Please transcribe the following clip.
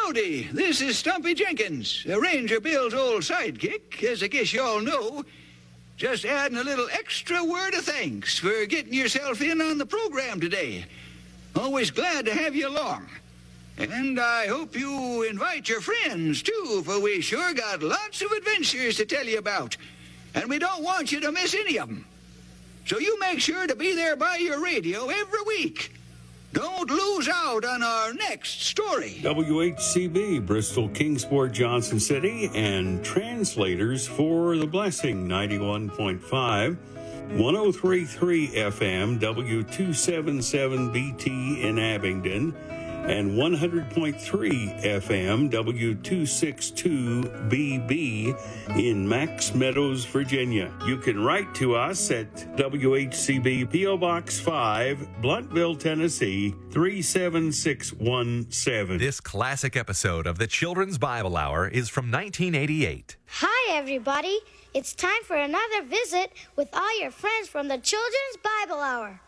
Howdy, this is Stumpy Jenkins, Ranger Bill's old sidekick, as I guess you all know. Just adding a little extra word of thanks for getting yourself in on the program today. Always glad to have you along. And I hope you invite your friends, too, for we sure got lots of adventures to tell you about. And we don't want you to miss any of them. So you make sure to be there by your radio every week. Don't lose out on our next story. WHCB, Bristol, Kingsport, Johnson City, and translators for The Blessing, 91.5, 103.3 FM, W277BT in Abingdon, and 100.3 FM, W262BB in Max Meadows, Virginia. You can write to us at WHCB P.O. Box 5, Blountville, Tennessee, 37617. This classic episode of the Children's Bible Hour is from 1988. Hi, everybody. It's time for another visit with all your friends from the Children's Bible Hour.